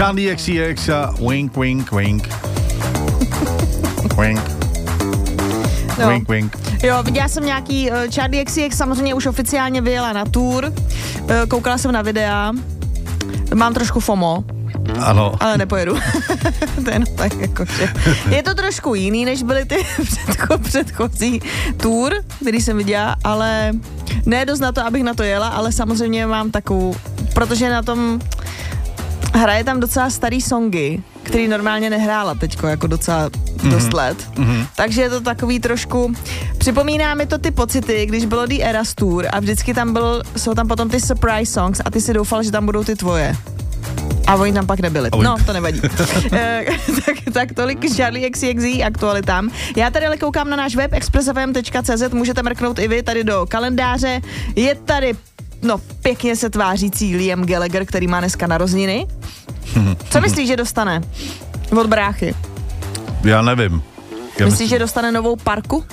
Charlie XCX a wink, wink, wink. Wink. No. Wink, wink. Jo, viděla jsem nějaký Charlie XCX, samozřejmě už oficiálně vyjela na tour, koukala jsem na videa, mám trošku FOMO. Ano. Ale nepojedu. To je tak jako, že je to trošku jiný, než byly ty předchozí tour, který jsem viděla, ale ne dost na to, abych na to jela, ale samozřejmě mám takovou, protože na tom hraje tam docela starý songy, který normálně nehrála teďko jako docela dost let. Takže je to takový trošku, připomíná mi to ty pocity, když bylo The Eras Tour a vždycky tam jsou tam potom ty surprise songs a ty si doufal, že tam budou ty tvoje. A oni tam pak nebyli. No, to nevadí. tak tolik k Charlie XCX aktualitám. Já tady ale koukám na náš web expressfm.cz, můžete mrknout i vy tady do kalendáře. Je tady, pěkně se tvářící Liam Gallagher, který má dneska narozeniny. Co myslíš, že dostane od bráchy? Já nevím. Myslíš, že dostane novou parku?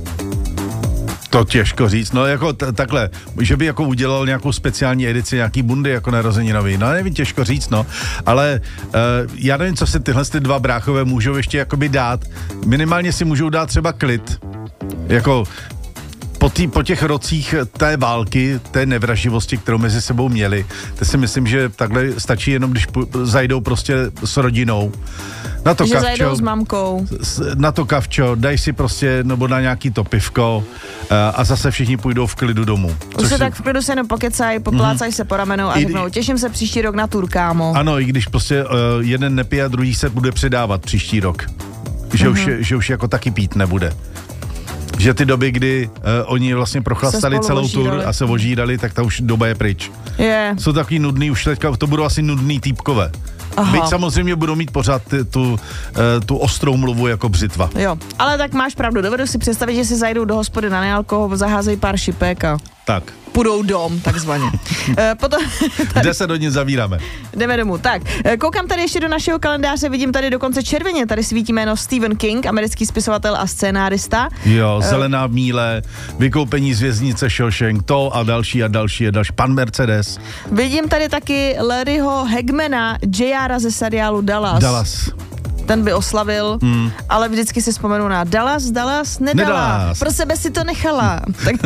To těžko říct, jako takhle, že by jako udělal nějakou speciální edici, nějaký bundy jako narozeninový, nevím, těžko říct, ale já nevím, co si tyhle dva bráchové můžou ještě jakoby dát, minimálně si můžou dát třeba klid, jako po těch rocích té války, té nevraživosti, kterou mezi sebou měli, to si myslím, že takhle stačí jenom, když zajdou prostě s rodinou. Na to že kavčo, zajdou s mamkou. Na to kavčo, daj si prostě, nebo na nějaký to pivko a zase všichni půjdou v klidu domů. Už se tak v klidu se jenom pokecaj, poplácaj se po ramenou a řeknou, těším se příští rok na tour, kámo. Ano, i když prostě jeden nepije a druhý se bude předávat příští rok. Že už jako taky pít nebude. Že ty doby, kdy oni vlastně prochlastali celou tour a se ožírali, tak ta už doba je pryč. Jsou takový nudný, už teďka to budou asi nudný týpkové. Byť samozřejmě budou mít pořád tu ostrou mluvu jako břitva. Jo, ale tak máš pravdu, dovedu si představit, že si zajdou do hospody na nealkohol, zaházejí pár šipek a tak. Půjdou dom, takzvaně. Potom, kde se do ní zavíráme? Jdeme domů. Tak, koukám tady ještě do našeho kalendáře, vidím tady dokonce červeně, tady svítí jméno Stephen King, americký spisovatel a scénárista. Jo, Zelená míle, Vykoupení z věznice Shawshank, to a další. Pan Mercedes. Vidím tady taky Larryho Hagmana, JR ze seriálu Dallas. Ten by oslavil, ale vždycky si vzpomenu na Dallas, nedala. Pro sebe si to nechala.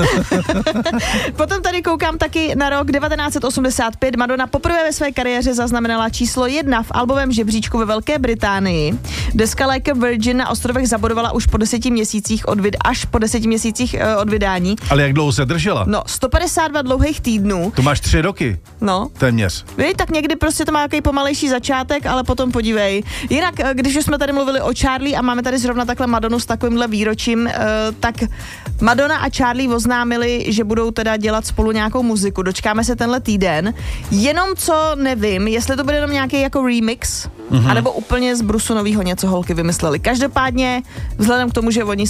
Potom tady koukám taky na rok 1985. Madonna poprvé ve své kariéře zaznamenala číslo 1 v albovém žebříčku ve Velké Británii. Deska Like a Virgin na ostrovech zabodovala už po 10 měsících od vydání. Ale jak dlouho se držela? 152 dlouhých týdnů. To máš 3 roky. Téměř. Tak někdy prostě to má nějaký pomalejší začátek, ale potom podívej. Jinak, když už jsme tady mluvili o Charlie a máme tady zrovna takhle Madonu s takovýmhle výročím, tak Madonna a Charlie oznámili, že budou teda dělat spolu nějakou muziku. Dočkáme se tenhle týden. Jenom co nevím, jestli to bude jenom nějaký jako remix, anebo úplně z brusu novýho něco holky vymysleli. Každopádně, vzhledem k tomu, že oni